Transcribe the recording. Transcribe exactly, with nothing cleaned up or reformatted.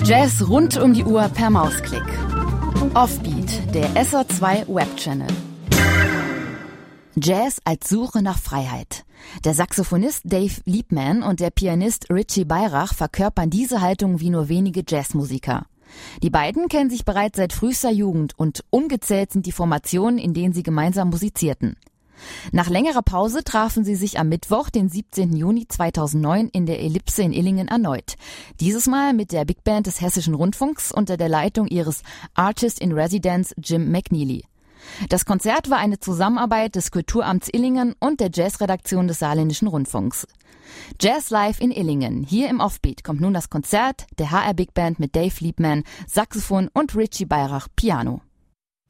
Jazz rund um die Uhr per Mausklick. Offbeat, der S R zwei Webchannel. Jazz als Suche nach Freiheit. Der Saxophonist Dave Liebman und der Pianist Richie Beirach verkörpern diese Haltung wie nur wenige Jazzmusiker. Die beiden kennen sich bereits seit frühester Jugend und ungezählt sind die Formationen, in denen sie gemeinsam musizierten. Nach längerer Pause trafen sie sich am Mittwoch, den siebzehnten Juni zweitausendneun, in der Ellipse in Illingen erneut. Dieses Mal mit der Big Band des Hessischen Rundfunks unter der Leitung ihres Artist in Residence Jim McNeely. Das Konzert war eine Zusammenarbeit des Kulturamts Illingen und der Jazzredaktion des Saarländischen Rundfunks. Jazz Live in Illingen. Hier im Offbeat kommt nun das Konzert der H R Big Band mit Dave Liebman, Saxophon und Richie Beirach, Piano.